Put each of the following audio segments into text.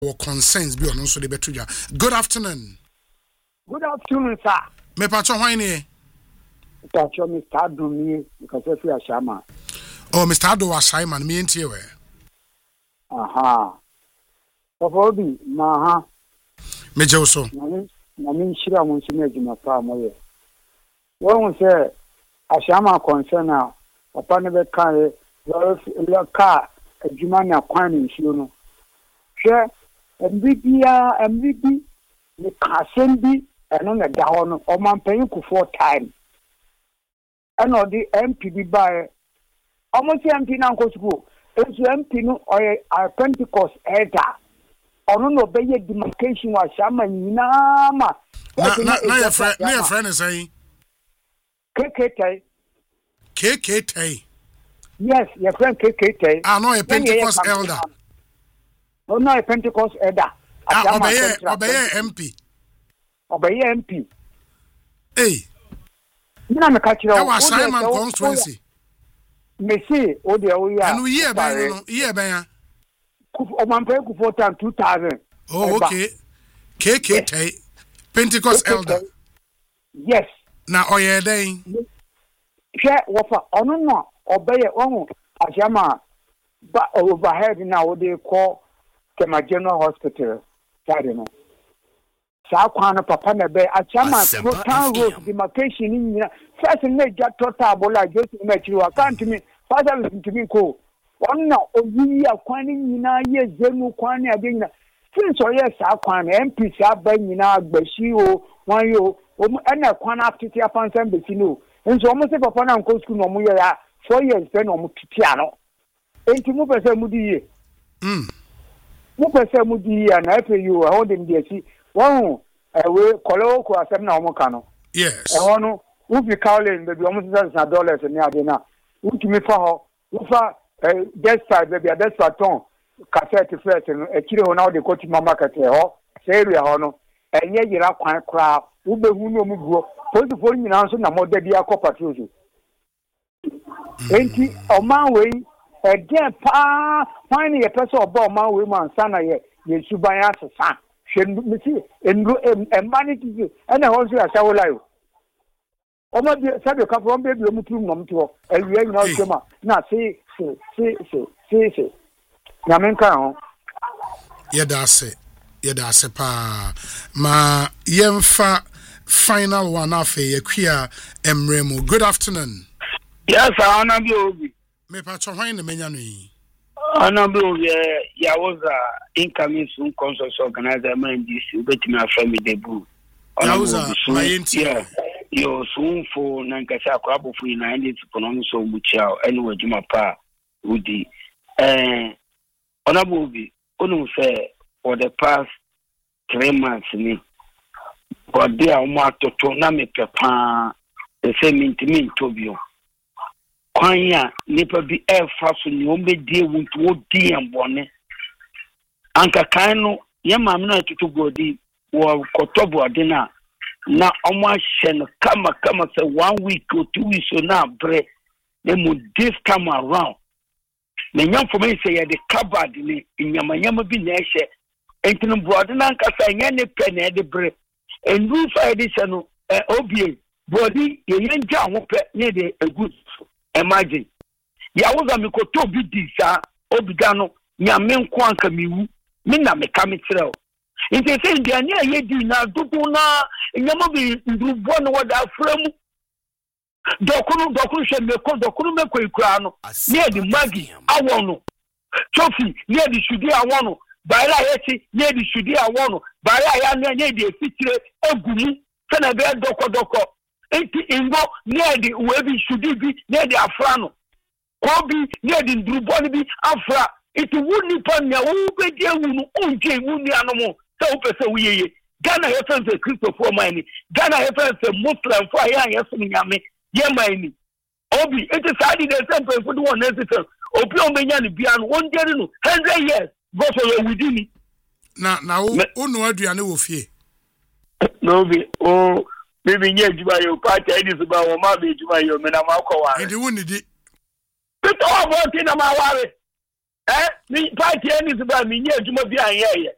or concerns be on also the betuja. Good afternoon. Good afternoon, sir. Me patcho wine. Patcho Mr. Adumi because if you are Shama. Oh, Mr. Ado was Simon, me and you. Aha. Obi, maha. Me Joso. Namin Shira Monsignor Jima Pamoye. One say Ashama concern now. Upon the car, your car, a Jumana Quine, you know. Share MVP, the Cassendi, and on the down or man paying for 4 times. And all the MP by almost empty now go school. It's empty no or a Pentecost elder. Or no obey demarcation was shaman nama. Na your friend is saying KKT. Yes, your friend KKT. I know a Pentecost elder. Oh no, a Pentecost elder. Obey MP. Obey MP. Hey. Na me catch you. I was Simon constituency. Me see, oh dear, we are. And we year by O man pay ku 2000. Oh, okay. KKT Pentecost elder. Yes. Na oye day. Share wafa ono no obey onu ajama ba overhead na what they call Kema General Hospital. Sade no. Sa kwana papa na be ajama total road demarcation ni first na ja total bola just na chiri wa can't me father listen to me ko. Onna oyi akwani nyina ye zenu kwani adenya since oye sa kwani MP sa ba nyina agbashi o wan yo na kwana afiti afansan besi no nso omo se papa na nko school no mo ye ya 4 years pe no mo titia no enti mo pese mu di ye mo pese mu di ya na efe yo ho dem di esi won we kolo ko asem na omo ka no yes no ubi Caroline baby omo se $100 ni ade na utumi fa ho ufa despite baby despite ton cassette first no ekire ho na o de koti mama kete ho se area ho no enye yira kwan kra wo behu no mu guo police for nyina so na moda bia ko patrol so enti o man we again pa find ye person oba o man we man sana ye suban asesa hwe mi si enru embanity ena ho so ya shawola yo o ma bi sabe ka from baby o mutu no mto awie nyina o chema na see na menka ho yedase pa ma yemfa final one afa yakia emremo. Good afternoon. Yes, Anabi Obi. Me patcho hwan na menya no yi. Anabi Obi ya was incoming soon consensus organizer man this betimi afa me debu. Ya was my inti. Yeah. Yo soon for nankasa kwabo fu ina ndi economic so muchao anyway juma pa udi Anabi Obi onu say for the past 3 months ni but they are more to na me pepa the same intimi tobio kwanya nipa bi efa so ni ombedie wuntu odi ambone anka kan no ye maame na tutugodi wo kotobo ade na omo ahye no kama say 1 week or 2 weeks so na bre they mo this time around me nyam for me say the cupboard ni nyama bi na ehye entino boade na anka say nya ne pe na de bre and roof edition OBA body ye nja ho pe ne de good imagine ya woza me ko to bi di sa obiga no nyame nko anka mewu me na me ka me tirel inte se dia ne ye di na dudu na nyama bi ndrubo no wada aframu dokunu hwe me ko dokunu me ko ikura no ne di magi awon no trophy ne di shudi awon no baira yeti ne di shudi awon no baira ya ne di efitire egumu se na be doko enti ingo ne di webi shudi bi ne di afra no kobi ne di ndrubo bi afra iti wuni panya wo be die wunu onje wuni anomo se wo pese wuyeye Ghana reference Christopher Mani Ghana reference Muslim for ya yesu nyame ye mani obi iti sadi the same for the one necessary obi o menya ni bia no won deri no 100 years go for your within na onu aduane wo fie no be o bibi nye juba yo party this ba wo ma be juba yo me na ma kwa wa ndi woni di pito abo ti na ma ware mi party this ba mi nye juma bi an ye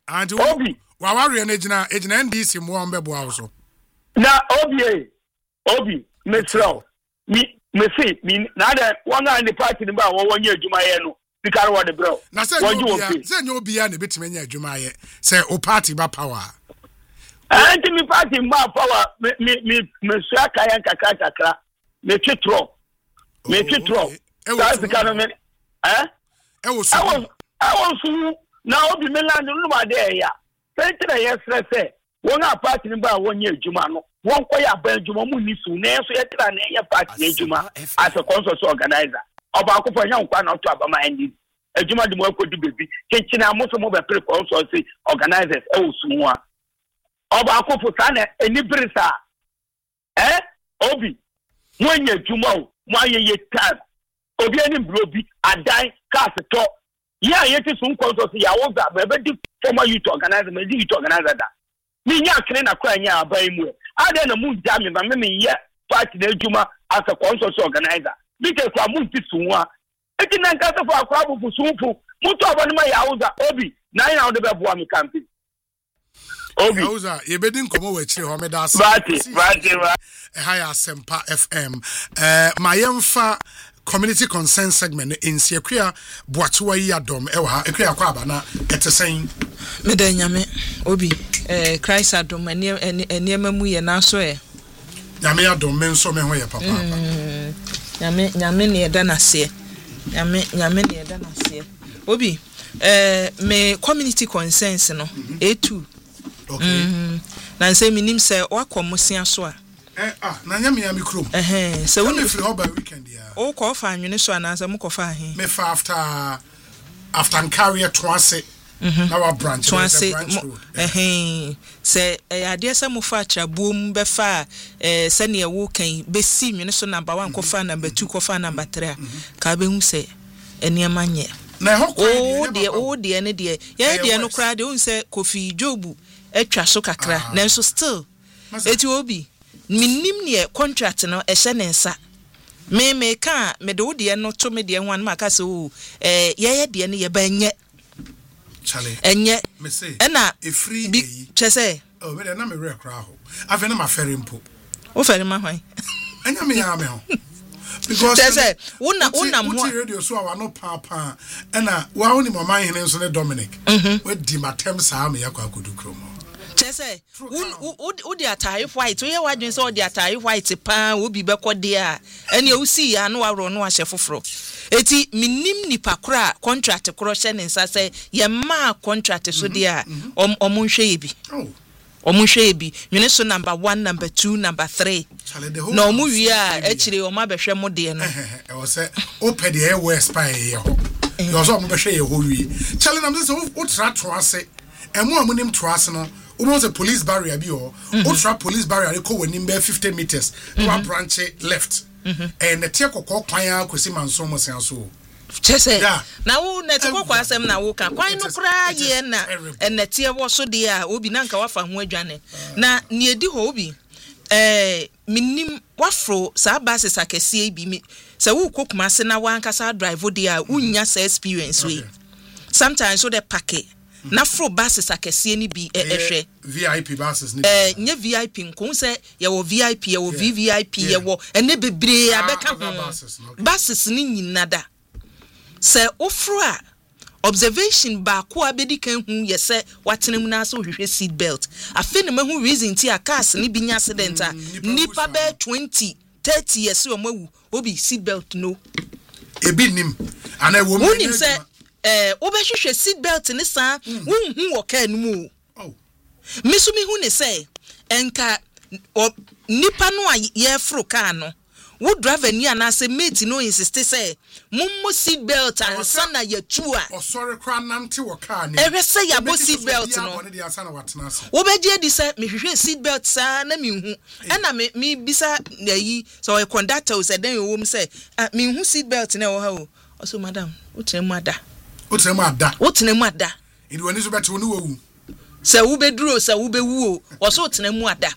And Obi. Wawari and Ejina NDC more on Bebo also. Na Obi, Miss Row. Me see, now that one guy in the party about 1 year Jumayeno, the car what the bro. Now say you'll be a bit many Jumaye, say, O party by power. And me party my power, me Swaka and Kakaka, me chitro. That's the kind of eh? I was now be Milan Luma there, yeah. Yes, let's say, one party about 1 year Jumano, one quaya Benjamin Nisu, never a party Juma as a concert organizer. About a young one or two of my ending. A Juma de Moco to be kitchen and most of the people also say organizers, oh, Sumwa. About Sana, a Nibrisa. Eh? Obi, 1 year Juma, 1 year time. Obi any blobi a die cast talk. Yeah, yet is some consult ya was that but former youth organizer, my youth organizer that. Me ya can a cry ya by mu. I then a moon jamming by me yet party the Juma as a consult organizer. Because I moved this one. It is not got for a crowd for Sufu. Put up on my Yauza, Obi, 9 out of the Buami camping. Obi, you bedding come over to Homedas. Higher Sempa FM. My Yemfa. Community concern segment in Siakia Boatua Yadom Ewa Ekia Kwabana at the same Medanyame Obi Christ Adom and near Mamu and Asway Yamia Dom Menso Menway Papa Yamini Danase Yamini Danase Obi me community concerns no A2 okay Nanse minim se wakomusia so na nyame ya mikrom so we free over weekend ya o ko fa anwene so ananza mo ko fa he me fa after carrier twice na wa branch twice se ade se mo fa atrabuom be fa se ne wo kan be si nwene so number 1 ko fa number 2 ko fa number 3 ka be hu se eniema nye na ho o de ne de ya de no kra de hu se Kofi Jobu atwa so kakra nanso still eti Obi minim ne contract no ehye ne nsa me ka me de wode no to me de hwan ma ka se o ye de ne ye ba nye chale enye me say na e free chese oh me de na me rekra ho afi na ma fere mpo o fere ma hwan anya me ya me ho because chese una mo radio so wa no papa na wa woni mama hene nso ne Dominic we di matem sa me yakwa kodu kromo chese u di atai white o ye wadwen so di atai white pa obi be kode a ene o si ya no waro no ahye foforo eti minim nipa kora contract koro hye ne nsa se ye ma contract so dia omunhwe ebi omunhwe ebi nwene so number 1 number 2 number 3 no mu wi a echire o ma behwe mo de no e wo se o pe de e we spy ye ho yo so mo behwe ye ho wi chale na me se o tra to ase emu amunim to ase no almost a police barrier bi o ultra police barrier ko wani mbe 50 meters to branch left and the tie kokko kwan akosi manso mo sen so chese na wo net kokko asem na wo ka kwan no kra ye na na tie wo so de a obi na nka wafa ho adwane na ne edi ho obi minim wafro sa basis akese bi mi se wo kokuma se na wan kasa drive de a unya sa experience we sometimes so the packet na fro buses akese ni bi ehwe VIP buses ni nye VIP nkon se ye wo VIP ye wo VVIP ye wo ene bebre abeka ho buses ni nyinada se ofro a observation ba ko abedi kan hu ye se watenem na so hwehwe seat belt afi ne mahu reason ti a cars ni bi nya accident a nipa be 20 30 years o mawu obi seat belt no ebi nim ana wo mi se obehwehwe seat belt ni sa wonhu wo ka anumu misumi hu ne se enka nipa no a ye fro car no wo driver ni anase mate no insist say mummo seat belt ansa na yatu a sorry kra nante wo car ni ewe se ya bo seat belt no wo beje di se me hwehwe seat belt sa na mi hu na me bisa yi so a conductor say den wo me say me hu seat belt na wo ha o so madam wo temu ada idi wani so beti woni wo se wo beduro se wo bewu o so tenemu ada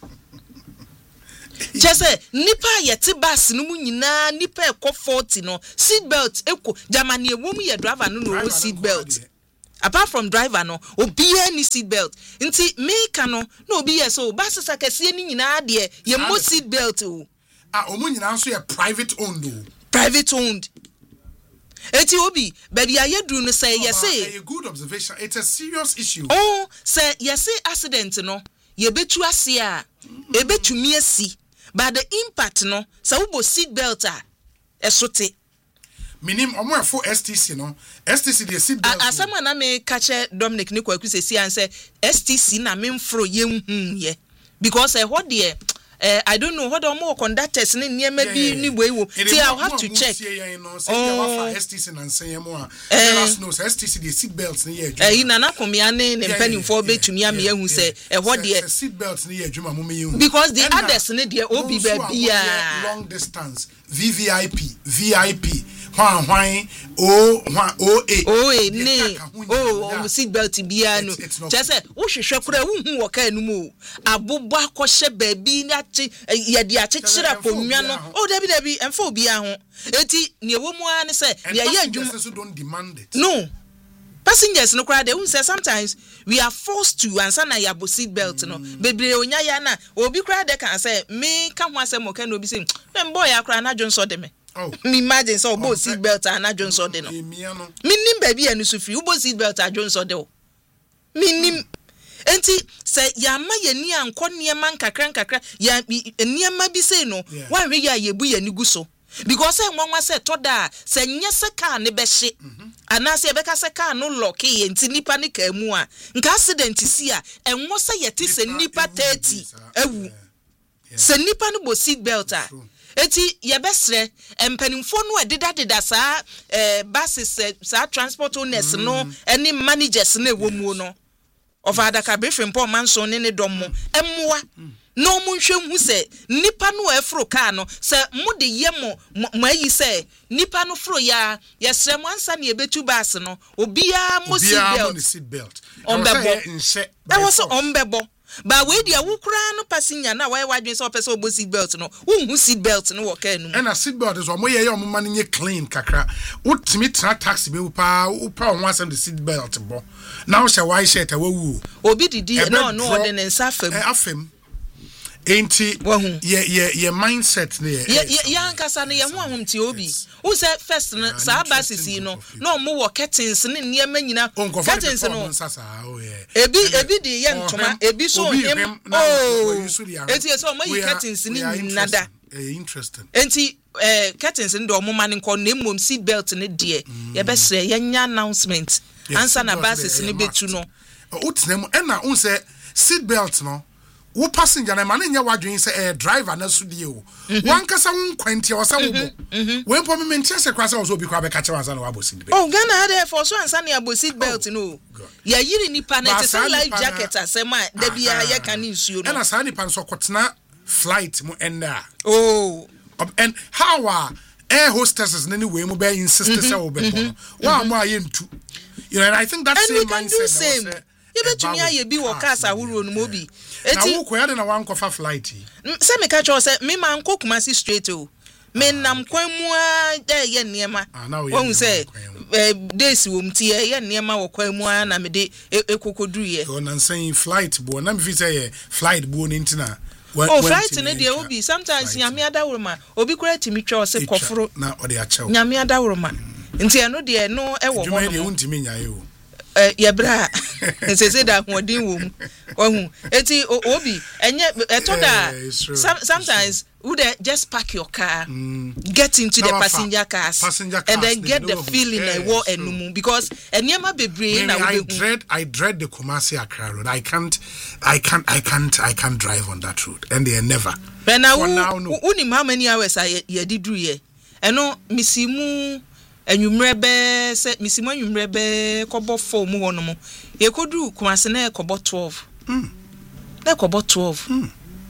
chese nipa yeti bus no mu nyina nipa ekọ 40 no seat belt eko Germany ewom ye driver no no seat belt apart from driver no obiya ni seat belt nti make no no obiya so bus sakase ni nyina de ye mo seat belt o omo nyina so ye private owned eti obi baby ayedru no say yes say a good observation. It's a serious issue. Oh say yes say accident no ye betu ase a e betumi asi but the impact no say wo seat belt a esote minim omo for STC no STC the seat belt asama na me catch Dominic ni kwaku sesi an say STC na me mfro ye hu ye because what there I don't know what more conductors ni niema bi ni boewo see I'll have to check STC and say more let us know STC the seat belts ni ye na na komia ne mpanimfo betumi am ye hu say what there seat belts ni ye adwuma mo me ye hu because the others ni there obi ba bia long distance VVIP VIP hwan OA ne seat belt bia no just wo hwehwe kura wo hu wo ka anumu abobo akɔhye baabi na ye de akyekira konwa no dabi emfa obi a ho eti ne wo mu a ne se ne ye adwuma so don't demand it no passengers no crowd they won't say sometimes we are forced to answer na ya seat belt no bebre onya ya na obi crowd they can say me ka ho asem o can obi say boy akra na Johnson de me me imagine so obo seat belt na Johnson de no minim baby anu so free obo seat belt a Johnson de o minim enti say ya ma ye ni anko niema nkakra ya niema bi say no wa hwe ya yebu ya ni gu so because nwanwa say toda say nyese car ne be hye anase be ka say car no lock ye nti nipa ne ka mu a nka accident si a enwo say yeti say nipa 30 ewu say nipa no bo seat belt a eti ye besre empanimfo no edida saa buses saa transport owners no any managers na ewo mu no of adaka briefing po manso ne dom emmoa no munhwe hu se nipa no afro car no se mode yemo mayi se nipa no fro ya yesre mo ansa ne ebetu bus no obia mo seat belt ombebo e was ombebo ba we dia wo kura no passenger na why wadwen se opese obo seat belt no hu seat belt no wo car no and a seat belt is omo ye omo man nye clean kakra wotimi tra taxi be pa wo ho asem the seat belt bo now she why shirt awu obi didi no ordinance afem enti ye mindset ne ye ankasa ne ye ho ahomti obi who say first na sa basisi no mo wo curtains ne niema nyina curtains no ebi di ye ntoma ebi so him enti so mo yi curtains ni nada interesting enti curtains ndo mo man nko na mom seat belt ne de ye be sre ye nya announcement answer na basis ni betu no utnem na un say seat belt no wo passenger na man nya wadwen say driver na so die o wan kasa won kwanti o sa wo bo we po me ntia se kwasa o so bi kwa be ka che wansa na wabo seat belt Ghana had for so ansa na abo seat belt no ya yiri nipa na say life jacket asema da bia ya kan nsuo no na sa nipa nso kwotena flight mu enda and how air hostesses in any way mo be insist say wo be no wa mo aye ntu you know, and I think that's same mindset you betumi aye bi wo cars ahuru no mo bi eti na wo koya de na wan kofa flight say me ka cho say me man kokuma si straight o me nam kwan mu a ye niema won say days wo mti ye niema wo kwan mu a na me de ekokoduru ye o nan say flight bo na me fi say flight bo ni ntina flight ne de obi sometimes nyame adawuruma obi kura timi twa se koforo na ode achew nyame adawuruma nti eno de no ewo ho no de untimi nyaye o ye bra nsese da hodin wo mu ohu eti obi enye etoda sometimes would just park your car get into the passenger cars and then get the feeling war enumu because enyema bebre na I dread the Kumasi Accra road. I can't drive on that road and they never but now unim how many hours I did do here eno misimu enwumrebe se misimu enwumrebe kobo 4 mu hono mu ye kodu Kumasi na kobo 12 na kobo 12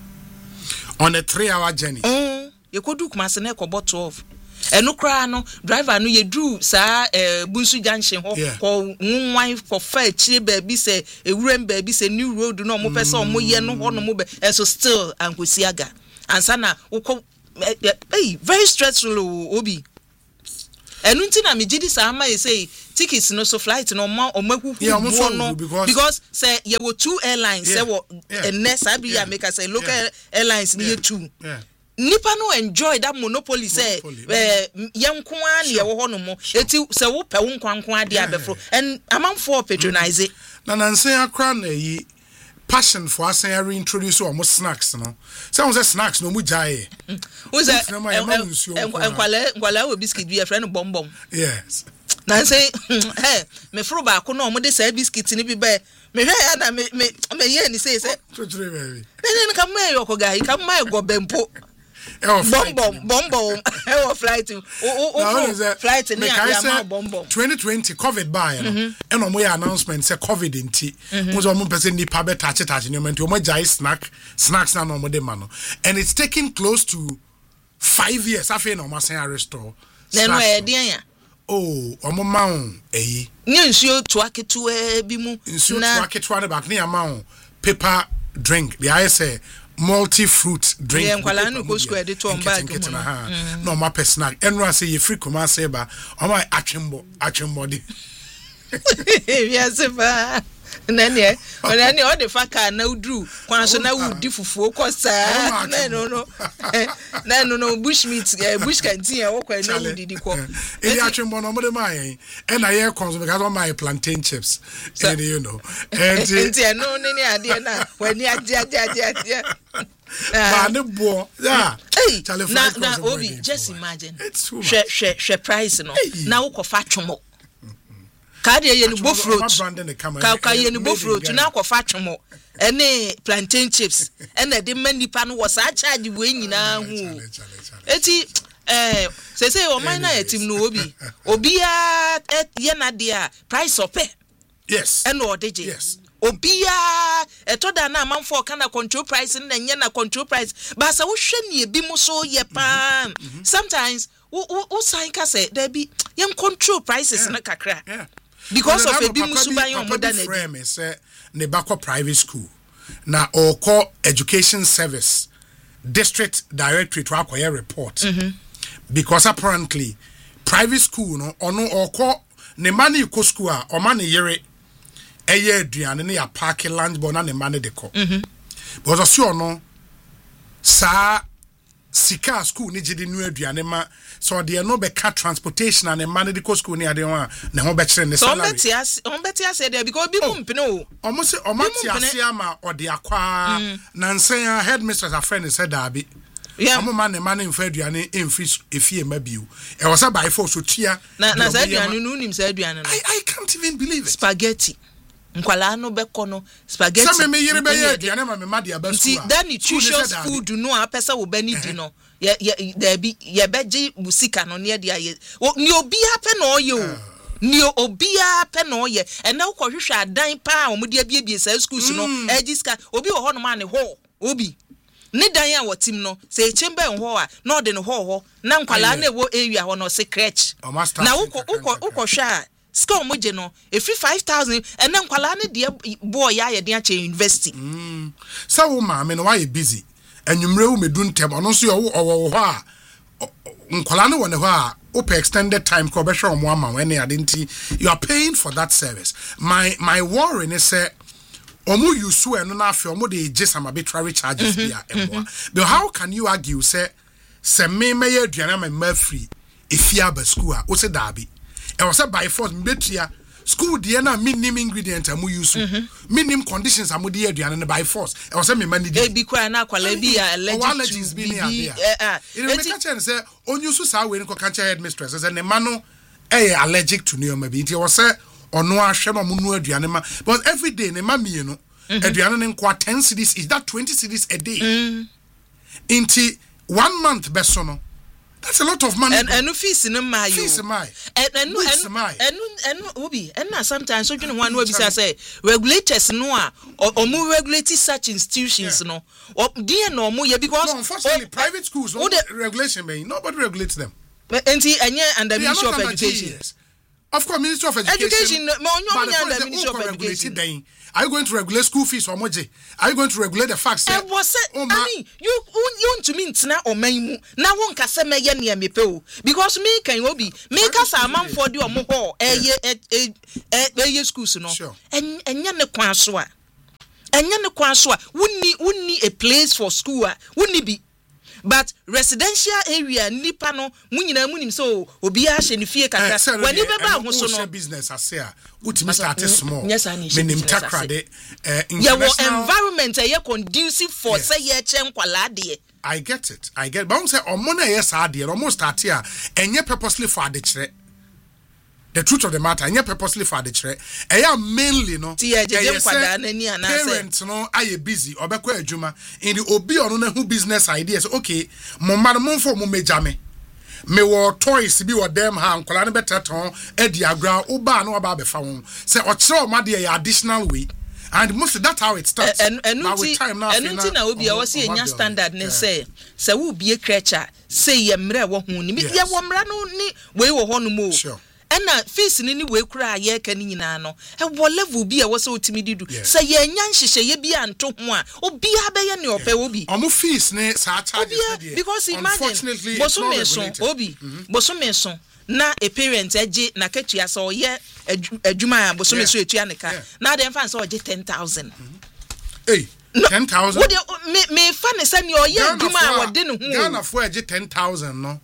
on a 3-hour journey ye kodu Kumasi na kobo 12 eno kra no driver no ye dru sa bunsu junction ho ko nwan ko fa chire ba bi se ewurem ba bi se new road no mo pese o mo ye no ho no mo be so still ankosi aga ansa na very stressful obi enu nti na me gidi sa ama say tickets no so flight no omakuku no because say you were 2 airlines say and next abi ya make say local airlines ni 2 nipa no enjoy that monopoly say yenko an ye wo hono mo eti say wo pe wo nkwanko ade abefro and amanfo patronize na nansen akra na yi passion for us and reintroduce almost snacks no someone say snacks no mu jae who say nkwala we biscuit bi a friend bomb yes na say hey me fro ba ko no mo de say biscuit ni bi be me hwe ya na me ye ni say true baby then come me yo ko guy come my go bempo bomb flight flight ni ya bomb 2020 covid buy no and omo ya announcement say covid nti mo so mo person ni pa be touch ni mo nti omo jai snacks na no mo de ma no and it's taking close to 5 years afi na omo san restore then we dey ya omo maun eyi ni nsuo to aketu bi mu nsuo to aketu na back ni amaun paper drink the I say multi-fruit drink. Yeah, nkwala no go square de to bag no ma personal. Enra say you free come say ba. O ma achimbo di. Yes ba. Nani onani all the faka na udru kwan so na wudi fufuo kosa no bush meat bush canteen wo kwa na wudi di ko e achimbo no mo de mai e na ye consume because all my plantain chips and you know and no ni ade na wani ade ba ne bo yeah na obi just imagine she price no na wo ko fa twomo ka de ye ni bofrot ka ye ni bofrot na akofa twemo ene plantain chips ene de manipa no was a charge we nyina hu eti say o man na etim no obia ye na de a price ope yes ene odeje yes obia etoda na amanfo kana control price na nye na control price ba sa wo hwe ne ebi mo so ye pa sometimes wo sign ka say there be yem control prices na kakra because of a big musuba more than a say ne bako private school na oko education service district directorate to acquire report because apparently private school no ono oko ne mani ko school a o mani yere eye aduane ne ya park lunch bon na ne mani de ko because osi ono sa sika school ni jidi nu aduane ma so de no be car transportation and medical school ni ade ho ne ho be kire ne salary on beti ase there because bi mu mpene o omo se omati ase ama ode akwa na nsen headmistress a friend said abi omo man ne man mfa aduane emfi efie ma biu e wo say by force so tia na say aduane no nim say aduane no I can't even believe it spaghetti nkwala no be kono spaghetti some me yire be ye aduane ma me ma de abasu a that nutritious food no apesa wo be ni di no there be ye beji musika no ne dia ye ni obi ape na oye o ni obi ape na oye and na ko hwehwe adan pa o mudi abiebie sa schools no ejiska obi wo ho no ma ne ho obi ne dan a wotim no se chembe ho a na ode ne ho na nkwala na ewo area ho no se crèche na uko hwe a school moje no efi 5000 and then nkwala ne de boy ya ye de a university so wo ma me no why busy enwumre wo medun tem ono so wo ho a nkwala ne wo ne ho a op extended time ko be hwe omo ama when ya denti you are paying for that service my worry is say omo yusu eno na afi omo de je some arbitrary charges bia emo but how can you argue say me ya aduana ma free ifia ba school a wo se dabi e was by force mbetua school de na minimum ingredient amu use minimum conditions amu de aduane by force e was me mani de bi kwa na kwala bi ya allergies bi it make a chance say onyusu sa we nko kancha headmistress say ne mano allergic to neoma bi nti was say ono ahwe no mu nu aduane ma but every day ne ma mienu aduane ne nko 10 cedis is that 20 cedis a day inti 1 month beso no. That's a lot of money. And fees in my fees my and obi and sometimes so you one way say regulators no or more regulate such institutions no or dear no more because unfortunately private schools no regulation may nobody regulates them and under Ministry of Education Of course, Ministry of Education. Ministry of Education. Are you going to regulate school fees or moje? Are you going to regulate the facts? I mean, you to mean now or me now won't cast me yen me po because me can you be make us a man for the more a school no and yan the kwanswa and yan the kwanswa wouldn't need a place for school wouldn't be. But residential area nipa no munyina munim so obi a hye ne fie kakra when you be ba ho so no business ase a utimi start small minim takrade international environment e conducive for say ye che nkwala de. I get but I say omo na ye sa de omo start a enye purposely for ade kire. The truth of the matter, enye purposely for ade kire. Eya mainly no parents no aye busy obekọ adwuma in the obi ono na hu business ideas. Okay, mo man mo for mo meja me wo toys bi wo dem ha nkola ne beteton edi agra oba na oba be fa won say o kire o ma de additional way. And mostly that's how it starts. And with time now, na obi a wasi enya standard ne say wo bi e creature say ye mre wo hu ni ye wo mra no ni we wo ho no mo. Sure. And fees ni we kura ye ka ni nyina no e wo level bi a wo se otimi didu say ye nya nhihye ye bi anto ho a obi abeye ne ope obi omo fees ne sa charges there because imagine boso meso na a parent eje na katua so ye adwuma a boso meso etua ne ka na dem fan so oje 10,000 hey 10,000 me fan say ne oye adwuma a wode ne ho Ghana for eje 10,000 no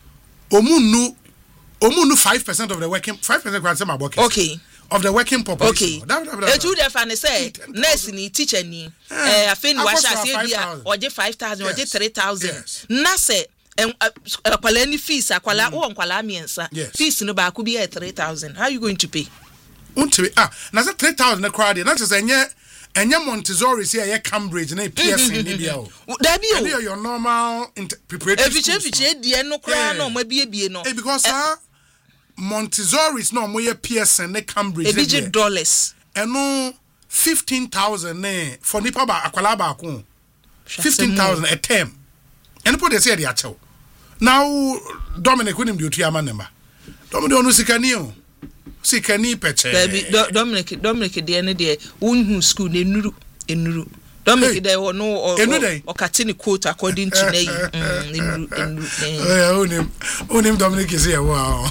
Omu 5% of the working 5% grant my workers. Okay. Of the working population. Okay. You the fan say nurse ni teacher ni afin washa say bia oje 5,000 oje 3,000. Na say akwala ni fees akwala o nkwala miensa. Fees no ba ku bia 3,000. How you going to pay? Unti na say 3,000 na crowd na say enye Montessori say ye Cambridge na PSN ni bia o. Da bi o. Your normal preparatory. Efiche die no kra na o ma bie no. Because Montessori is no more PSN ne Cambridge. $50. And no 15,000 ne for nipa ba akwala ba ko. 15,000 a term. And put the say the acho. Now Dominic kunim duty ama number. Dominic onu sikani o. Sikani peche. Dominic de ne de unhu school ne enuru. Dominic de no or catini quote according to Onim Dominic is here. Wow.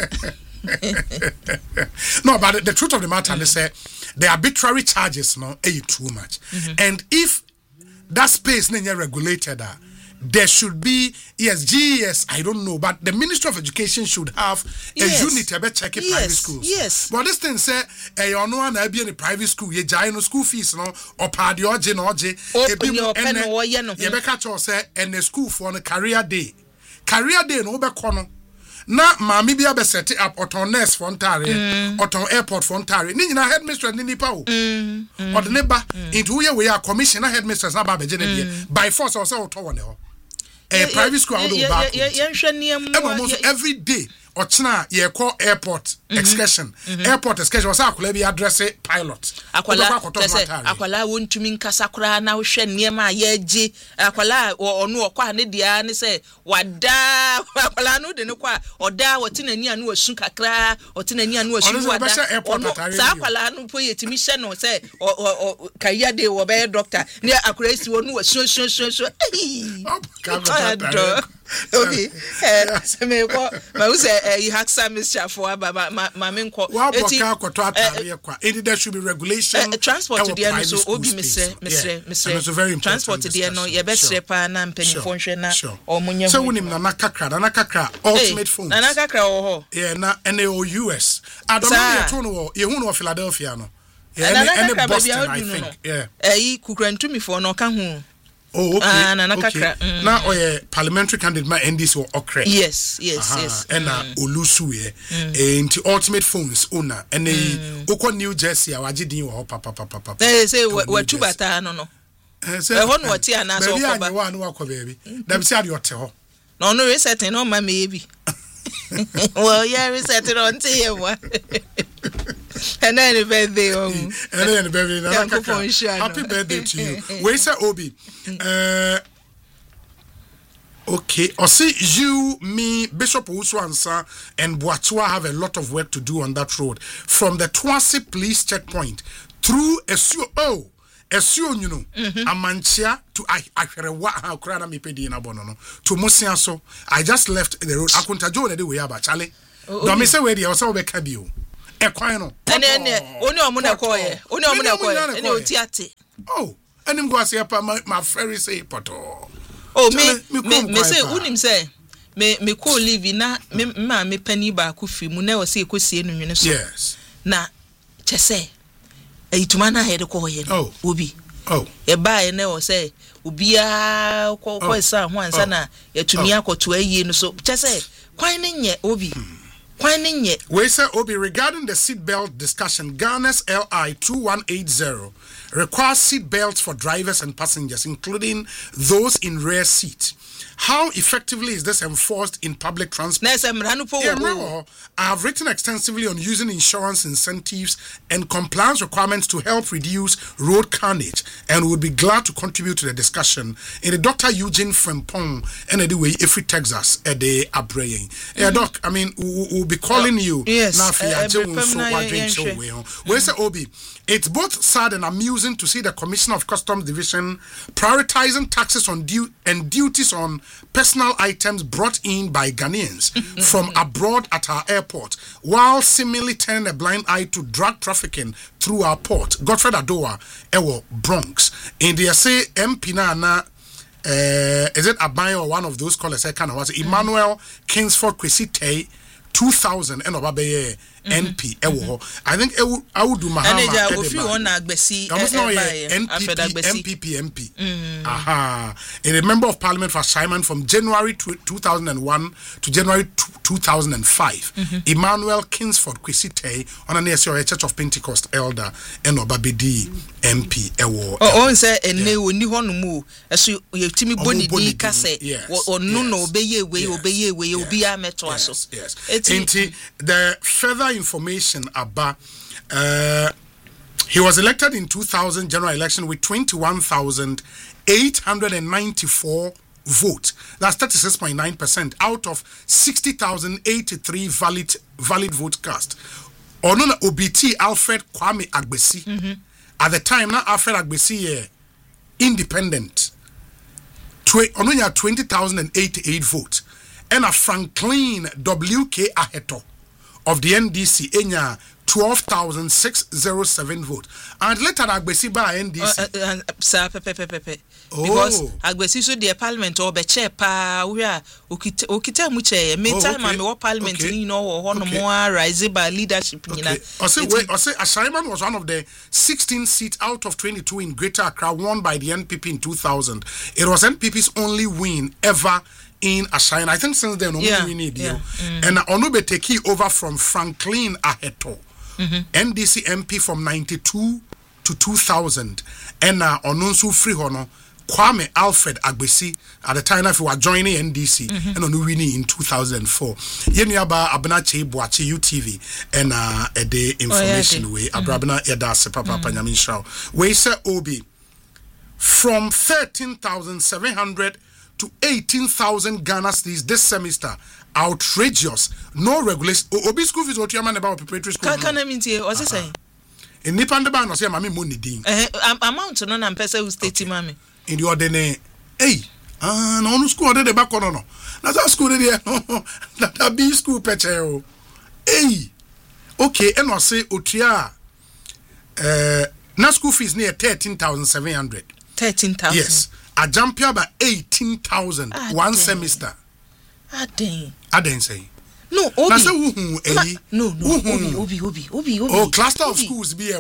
No, but the truth of the matter is that the arbitrary charges no too much. And if that space is regulated, there should be GES, I don't know, but the Ministry of Education should have a unit about checking private schools. Yes. But this thing say you know na be in a private school, you no school fees no or pad your je no je e bi no you be catch us say and the school for a career day no be kono na mami bia be set up oton nurse for ntare oton airport for ntare ni nyina headmistress ni nipa o or the neighbor into we are commissioner headmistress na ba be je na bia by force or say oton won ho private school every day or china ye call airport excursion airport excursion was akola bi address pilot akola wontumi nkasa kura na hwe niema ye agi akola onu okwa ne dia ne se wada akola no de ne kwa oda wotinani anu asu kakra otinani anu asu wada sa akola no po yetimi hye no se kaya de wo be doctor ne akola si wonu asu okay so me ko ma use you have some mischief for baba ma me nko there should be regulation transport there so obi misre transport there no ye be srepa na mpanifo nhwe na omunye so wonim na nakakra ultimate phones na nakakra ho yeah na NAOUS adomani to no ye hu no Philadelphia no and Boston I think yeah kukrantumi for no ka hu. Oh, okay. Okay. Now, parliamentary candidate my NDC or Okre. Yes. And Olusu into ultimate phones owner and Oko New Jersey. I did you or papa. They say we're two bata no. Say one what here na so papa. One walk baby. Them say you tell. No resetting on my maybe. Well, yeah, resetting on to you. And then birthday happy birthday to you. Where say Obi? Okay, or see you, me, Bishop Uswansa, and Boatua have a lot of work to do on that road. From the Twasi police checkpoint through Esuo, you know, Amanchia to Aherewa, Krana Mipedi in Abono, to Musiaso. I just left the road. I couldn't do the way about Charlie. Don't me say where the also be cabio. Equino. And then, only a monacoy, only a monacoy, and you tiati. Oh, and I'm going to say, my ferry say, Poto. Oh, me say, unim say, me call live na me penny ba kufi, mu never see kusi in Uniso. Yes. Na, chese, a tumana head a call here. Oh, ubi. Oh, a buy never say, ubia, call someone, sana, a tumiako to a year so. Chese, quining ye, ubi. Quining ye. We say, Obi, regarding the seatbelt discussion, Ghana's LI 2180 requires seat belts for drivers and passengers, including those in rear seat. How effectively is this enforced in public transport? I have written extensively on using insurance incentives and compliance requirements to help reduce road carnage, and would be glad to contribute to the discussion in the Dr. Eugene Frempong and anyway, if it Texas at the Abraying. Doc, I mean, we'll be calling you. Yes. Where's the Obi? It's both sad and amusing to see the Commissioner of Customs Division prioritizing taxes on and duties on personal items brought in by Ghanaians from abroad at our airport, while seemingly turning a blind eye to drug trafficking through our port. Godfred Adoa, Ewo, Bronx. In the say MP na is it Abayo or one of those callers? I kind of was Emmanuel Kingsford Kwesite 2000 and Obabe NP I think I would do Mahama NPP. Aha. A member of parliament for Simon from January 2001 to January 2005. Emmanuel Kingsford Kwesite on an SRA Church of Pentecost elder and Obabedi MP on say and ni hon mu so yetimi boni di kase or no obeye we obi ameto aso. Yes. The further information about he was elected in 2000 general election with 21,894 votes. That's 36.9% out of 60,083 valid vote cast. Onona OBT Alfred Kwame Agbesi. At the time now Alfred Agbesi independent. Ononya 20,088 votes. And a Franklin WK Aheto of the NDC enya 12,607 votes. And later Agbesi by NDC. Because Agbesi so the parliament or be chair pa we are okita mu chair me time me what parliament ni no or no more rise by leadership ni na. I say Ashaiman was one of the 16 seats out of 22 in Greater Accra won by the NPP in 2000. It was NPP's only win ever in Ashaiman. I think since then we need you. And Onube take over from Franklin Aheto. NDC MP from 92 to 2000 and Onunsu Frihono Kwame Alfred Agbesi at the time if you were joining NDC and on winning in 2004. Yenyaba Abnache Boachi UTV and a day information way Abrabna Edase Papa Panyamin Shao. We say Obi from 13,700 to 18,000 Ghana cedis this semester. Outrageous. No regulation. Obi school fees what you man about preparatory school. Can I mean to what's it saying? In Nipan the ban or say mami money din. Amount no na pesa who state mami. In the ordinary no school de back on no. Na that school there no. That be school peche o. Okay, and I say otia na school fees near 13,700. 13,000. Yes. A jump here by 18,000 one semester. Aden say. No, Obi. No. Obi. Oh, cluster of schools be a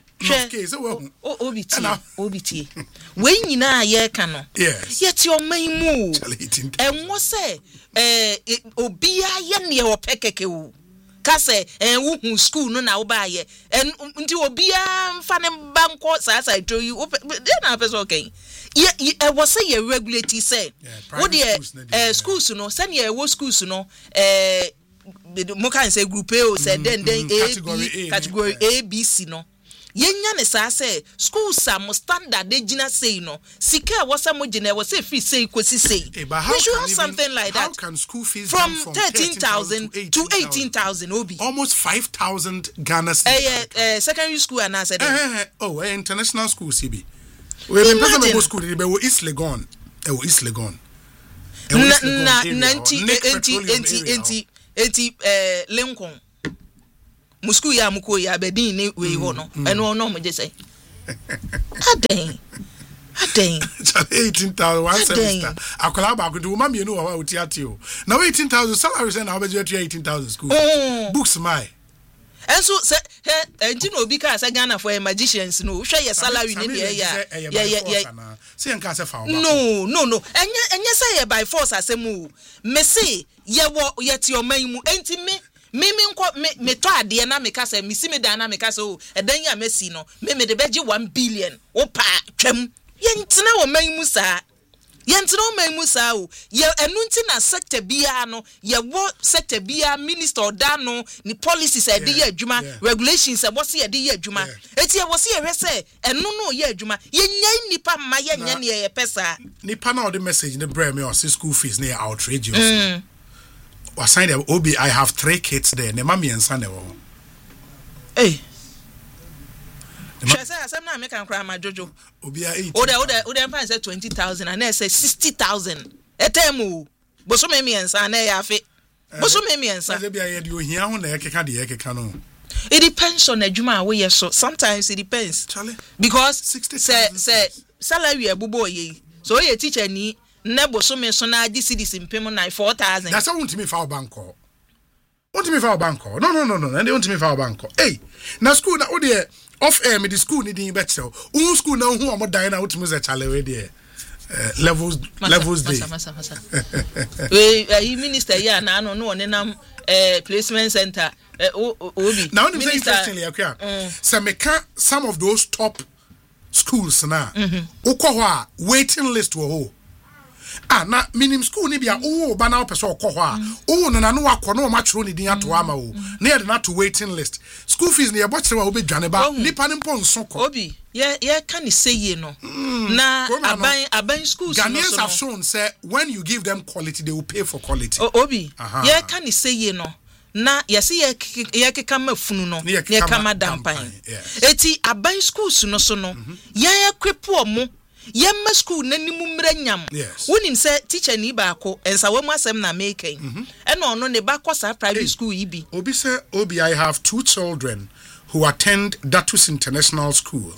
Obi T. When you na ye cano. Yes. Yet your main move. And what say? Obi a yen or pekeke. Kase and school no na buy ye. And until Obi fanning bank as I told you. Then I was okay. I was say a regulatory say. What the schools no send ye what schools no mo can say group A or said then A category A B C no. yenya ne saa say schools are standard de gina say no sika was mo gina was say free say kosi say we should have something like that. How can school fees from 13,000 to 18,000 obi almost 5,000 Ghana secondary school and I said international school CB we been school they were East Legon East Legon 80 Lincoln musku ya muko ya bedin ne we ho no eno no mo je say aden 18,000 one semester akola ba ko do ma me no wa otiati o na 18,000 salary say na obeje 18,000 school books my enso se enti no obi ka say Ghana for magicians no hwe ye salary ne de ya say enka say fa no enye say ye by force asemu me say ye wo ye ti oman mu enti me to ade na me ka say me si me dan na me ka say o edan ya mesi no me de beji 1 billion o pa twam ye ntina wo man mu saa ye ntina wo man mu saa o ye enu ntina sector bia no ye wo sector bia minister da no ni policies e de ye adwuma regulations e wo se ye de ye adwuma eti e wo se ye hwe say enu no ye adwuma ye nya nipa ma ye nya ne ye pesa nipa na the message ne bra me or school fees near outrageous was signed Obi I have 3 kids there ne mama yensa ne wo eh Shasa asem na make am cry my jojo Obi a 8 Oda pan say 20,000 and I say 60,000 etemu boso me yensa na ya fe boso me yensa say bia ye de ohia ho na ekeka de ekeka no it depends on adwuma we yes so sometimes it depends Charlie. Because 60,000 say salary abubo ye so ye teacher ni nebo so me so na adi cedis impem na 4,000 that's how want me for bank no and they want me for bank hey na school na o de off air me the school ni din better o school na hu am dan na ultimate say chale we there levels day we minister ya na no nam placement center obi now I'm saying interestingly akwa say me can some of those top schools na ukwa waiting list wo na minim school ni bia ba na person okọ ho no na no akọ no ma chiro ni din ato ama o na ye na to waiting list school fees ni ye bo chire wa obedwane ba nipa ni pon so ko obi ye can say ye no na aban schools no Ghanaians have shown say when you give them quality they will pay for quality obi ye can say ye no na yesi ye keka mafunu no ye kama dampan eti aban schools no so no ye ekwepo omo yemma school nanimu mranyam wonim say teacher ni ba ko ensa wamu asem na making eno ono ne ba ko sa private school yibi obi say obi I have 2 children who attend Datus International School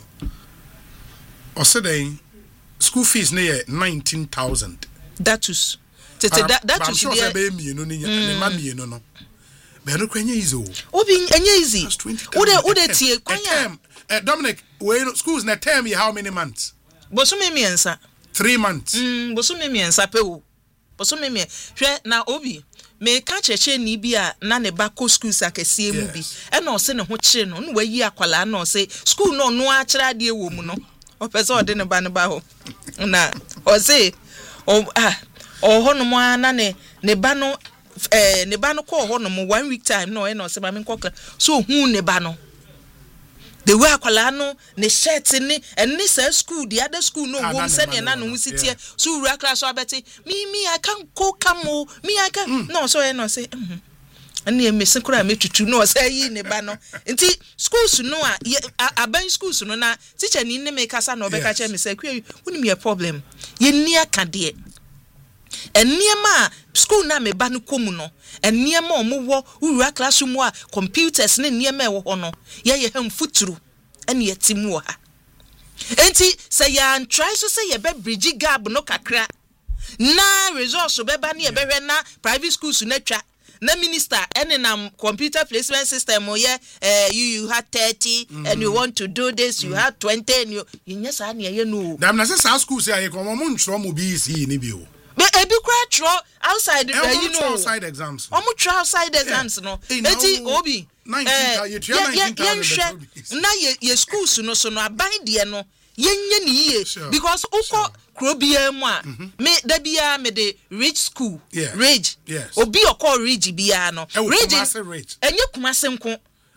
osede school fees ne 19,000 Datus tete Datus dia be mienu ni ma mienu no be no kwanya easy obi enya easy ode tie kwanya Dominic we schools na term how many months Bosume miensa 3 months bosume miensa pe o bosume mi hwe na obi me ka cheche ni bi a na ne ba ko schools akesie mu bi e na o se ne ho kire no na wayi akwala na o se school no no a kire ade wo mu no o pese o de ne ba ho na o se o ho no mo na ne ba no ko ho no mo 1 week time no e na o se ba me nkokla so hu ne ba no the way akwala no ne shirt ni eni say school the other school no wo send na no sitie so ura class abeti me I can go come me I can no so e no say ani e mesen kura metutu no say yi ne ba no nti schools no aban schools no na teacher ni ne me kasa no be ka che me say kwe woni me problem ye ni aka de eniema school na me ba no komu no eniema omo ura classroom a computers ne eniema e wo no ye hem futuru ene yetimu ha enti say ya try so say ye be bridge gap no kakra na resource be ba ne ye be hwe na private schools na twa na minister ene na computer placement system ye you had 30 and you want to do this you had 20 and you nyesa na ye no dem na say schools ya ye ko mo ntro mo bi si ni bi o ebi kwa tro outside you know outside exams omo tro outside exams no eti obi 19,000 na ye schools no so no aban de no yenye ni ye because uko krobia mu a me da bia me de rich school rage obi okọ rage bia no rage enye kumase nko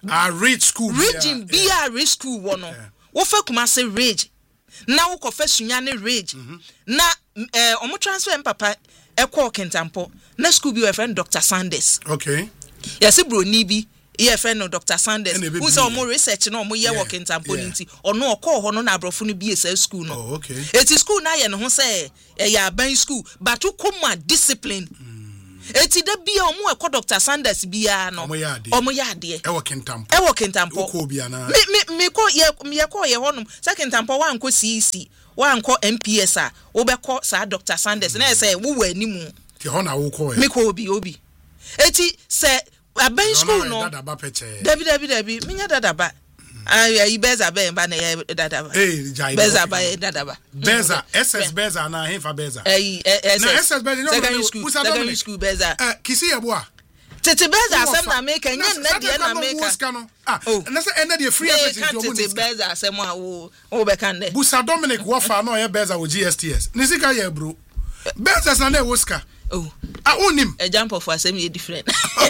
Ridge school. Region BR Ridge school wono. Wo fa Kumase Ridge. Na wo kofa Sunyane Ridge. Na omo transfer papa ekọ Kentampo. Na school bi we friend Dr. Sanders. Okay. Yes, bro ni bi ye friend no Dr. Sanders. Who say omo research na omo ye wo Kentampo nti. Ono okọ ho no na abrofo no bi esa school no. Oh, okay. Eti school na ye no ho say ya ban school but who come discipline. Eti da bia omo ekọ Dr. Sanders bia no omo ya ade e wo Kentampo ko bia na me ko ye honum second tampo wan ko CC wan ko MPS a wo be ko sa Dr. Sanders na say wo wa animu ti ho na wo ko me ko obi eti say aban school no dabi minya dadaba ayi beza be ba na ye dadaba beza ba ye dadaba beza SS beza na hefa beza na SS beza no secondary school beza kisi yeboa tete beza asem na make nya na de na make na say ena de free access to omo tete beza asem a wo be kan de Busa Dominic wofa na ye beza wo GSTS ni sika ye bro beza na na woska onim a jump of asem ye different